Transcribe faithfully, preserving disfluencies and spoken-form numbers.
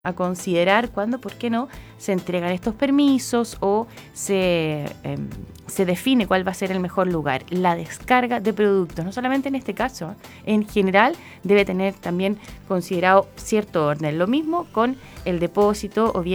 a considerar cuándo, por qué no, se entregan estos permisos o se, eh, se define cuál va a ser el mejor lugar. La descarga de productos, no solamente en este caso, en general debe tener también considerado cierto orden. Lo mismo con el depósito o bien